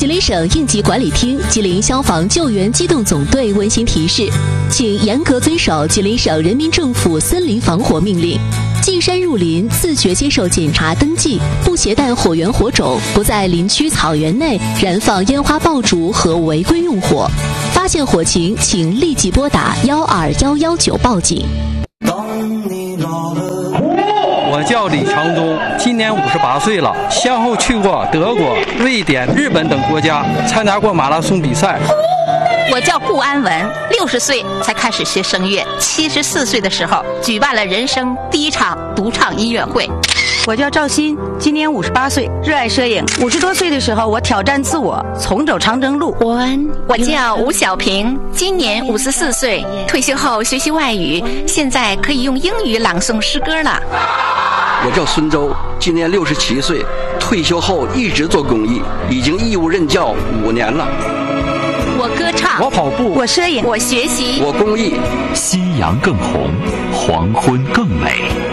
吉林省应急管理厅、吉林消防救援机动总队温馨提示，请严格遵守吉林省人民政府森林防火命令。进山入林，自觉接受检查登记，不携带火源火种，不在林区草原内燃放烟花爆竹和违规用火。发现火情，请立即拨打12119报警。 我叫李长东，今年58岁了，先后去过德国、瑞典、日本等国家，参加过马拉松比赛。 我叫顾安文，60岁才开始学声乐，74岁的时候举办了人生第一场独唱音乐会。 我叫赵鑫，今年58岁，热爱摄影。50多岁的时候，我挑战自我，重走长征路。 我叫吴小平，今年54岁，退休后学习外语，现在可以用英语朗诵诗歌了。 我叫孙周，今年67岁，退休后一直做公益，已经义务任教5年了。 我歌唱， 我跑步， 我摄影， 我学习， 我公益。 夕阳更红，黄昏更美。